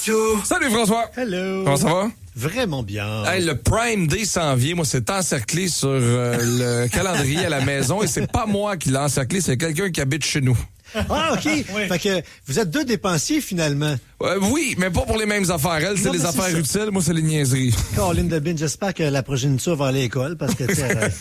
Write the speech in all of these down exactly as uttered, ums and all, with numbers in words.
Salut François. Hello. Comment ça va? Vraiment bien. Hey, le Prime Day s'en vient. Moi, c'est encerclé sur euh, le calendrier à la maison et c'est pas moi qui l'ai encerclé, c'est quelqu'un qui habite chez nous. Ah, OK. Oui. Fait que vous êtes deux dépensiers, finalement. Euh, oui, mais pas pour les mêmes affaires. Elle, c'est Non, les affaires c'est utiles. Moi, c'est les niaiseries. Caroline Debine, j'espère que la progéniture va aller à l'école parce que, tu sais,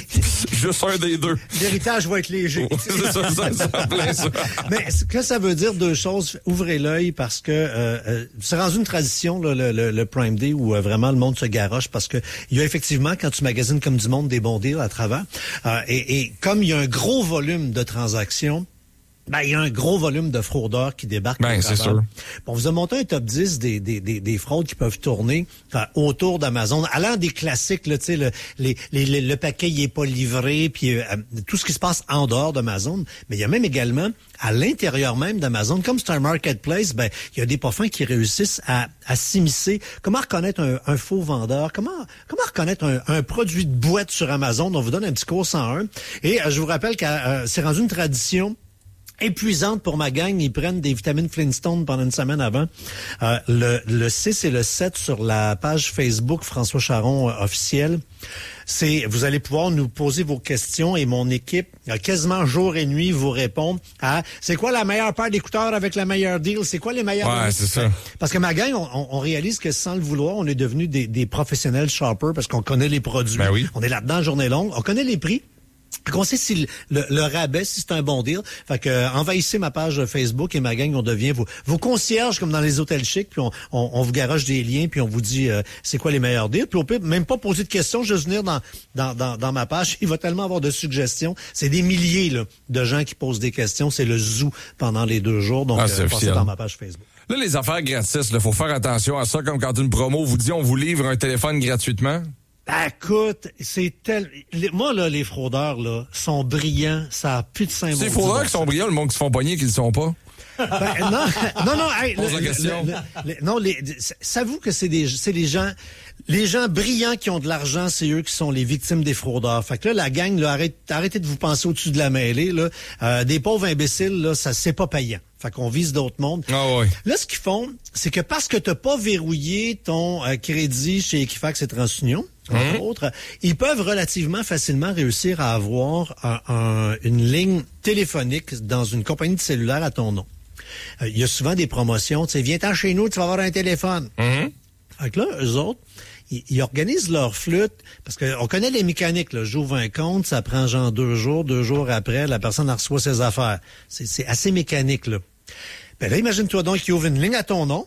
juste un des deux. L'héritage va être léger. c'est ça, ça, ça, plein ça. Mais ce que ça veut dire, deux choses. Ouvrez l'œil parce que euh, euh, c'est rendu une tradition, là, le, le, le Prime Day, où euh, vraiment le monde se garoche parce que il y a effectivement, quand tu magasines comme du monde, des bons deals à travers. Euh, et, et comme il y a un gros volume de transactions, ben, il y a un gros volume de fraudeurs qui débarquent. Ben, c'est sûr. Bon, on vous a monté un top dix des, des, des, des fraudes qui peuvent tourner enfin, autour d'Amazon, allant des classiques, là, tu sais, le, les, les, le paquet il est pas livré, puis euh, tout ce qui se passe en dehors d'Amazon. Mais il y a même également, à l'intérieur même d'Amazon, comme c'est un marketplace, ben, il y a des parfums qui réussissent à, à s'immiscer. Comment reconnaître un, un faux vendeur? Comment, comment reconnaître un, un produit de boîte sur Amazon? On vous donne un petit cours cent un. Et euh, je vous rappelle que euh, c'est rendu une tradition épuisante pour ma gang. Ils prennent des vitamines Flintstone pendant une semaine avant. Euh, le, le six et le sept sur la page Facebook François Charon euh, officiel. C'est, vous allez pouvoir nous poser vos questions et mon équipe, euh, quasiment jour et nuit, vous répond à c'est quoi la meilleure paire d'écouteurs avec la meilleure deal? C'est quoi les meilleurs? Ouais, c'est ça. Parce que ma gang, on, on réalise que sans le vouloir, on est devenu des, des professionnels shoppers parce qu'on connaît les produits. Ben oui. On est là-dedans journée longue. On connaît les prix. On sait si le, le, le rabais, si c'est un bon deal. Fait que euh, envahissez ma page Facebook et ma gang, on devient vos, vos concierges comme dans les hôtels chics, puis on, on, on vous garoche des liens, puis on vous dit euh, c'est quoi les meilleurs deals. Puis on peut même pas poser de questions, juste venir dans, dans, dans, dans ma page. Il va tellement avoir de suggestions. C'est des milliers là, de gens qui posent des questions. C'est le zoo pendant les deux jours. Donc, ah, euh, passez dans ma page Facebook. Là, les affaires gratis, il faut faire attention à ça, comme quand une promo vous dit on vous livre un téléphone gratuitement. Écoute, c'est tel... Les, moi, là, les fraudeurs, là, sont brillants. Ça a plus de symbole. C'est les fraudeurs qui sont brillants, le monde qui se font pogner qui le sont pas. Ben, non, non, non, hey, pose le, la question. Le, le, le, non, les, savez-vous que c'est des, c'est les gens, les gens brillants qui ont de l'argent, c'est eux qui sont les victimes des fraudeurs. Fait que là, la gang, là, arrête, arrêtez de vous penser au-dessus de la mêlée, là. Euh, des pauvres imbéciles, là, ça, c'est pas payant. Fait qu'on vise d'autres mondes. Ah ouais. Là, ce qu'ils font, c'est que parce que t'as pas verrouillé ton euh, crédit chez Equifax et TransUnion, entre mmh. autres, ils peuvent relativement facilement réussir à avoir un, un, une ligne téléphonique dans une compagnie de cellulaire à ton nom. Il euh, y a souvent des promotions, tu sais, viens-t'en chez nous, tu vas avoir un téléphone. Mmh. Fait que là, eux autres, ils, ils organisent leur flûte, parce qu'on connaît les mécaniques, là. J'ouvre un compte, ça prend genre deux jours, deux jours après, la personne en reçoit ses affaires. C'est, c'est assez mécanique, là. Ben là, imagine-toi donc qu'il ouvre une ligne à ton nom,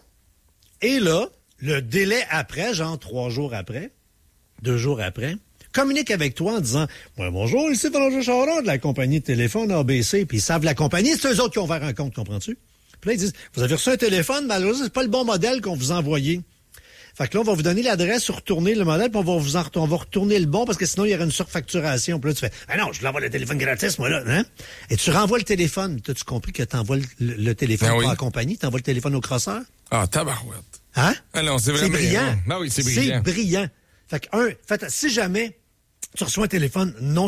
et là, le délai après, genre trois jours après, deux jours après, communique avec toi en disant ouais, « Bonjour, ici François Charon de la compagnie de téléphone A B C. » Puis ils savent la compagnie, c'est eux autres qui ont ouvert un compte, comprends-tu? Puis là, ils disent « Vous avez reçu un téléphone, malheureusement, c'est pas le bon modèle qu'on vous a envoyé. » Fait que là, on va vous donner l'adresse, retourner le modèle, puis on va vous en, on va retourner le bon, parce que sinon, il y aurait une surfacturation. Puis là, tu fais « Ah non, je l'envoie le téléphone gratis, moi, là. » Hein? Et tu renvoies le téléphone. T'as-tu compris que t'envoies le, le, le téléphone ben pas oui. à la compagnie? T'envoies le téléphone au crosseur? Ah, tabarouette. Hein? Ah non, c'est vraiment c'est brillant. Ah oui, c'est brillant. C'est brillant. Fait que, un, fait, si jamais tu reçois un téléphone non